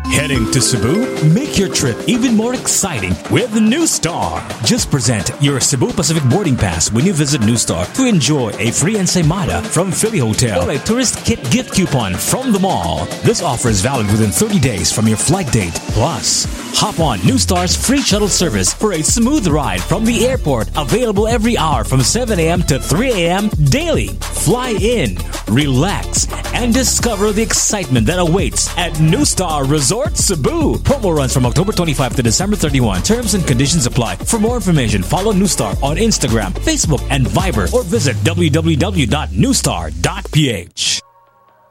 Heading to Cebu? Make your trip even more exciting with New Star. Just present your Cebu Pacific boarding pass when you visit New Star to enjoy a free ensaymada from Philly Hotel or a tourist kit gift coupon from the mall. This offer is valid within 30 days from your flight date. Plus, hop on New Star's free shuttle service for a smooth ride from the airport, available every hour from 7 a.m. to 3 a.m. daily. Fly in, relax, and discover the excitement that awaits at New Star Resort Cebu. Promo runs from October 25 to December 31. Terms and conditions apply. For more information, follow New Star on Instagram, Facebook, and Viber, or visit www.newstar.ph.